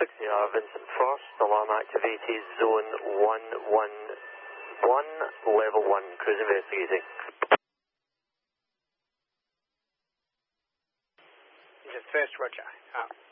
Sierra Vincent Frost, alarm activated, zone 111, level 1, cruise investigating. Is it first, Roger?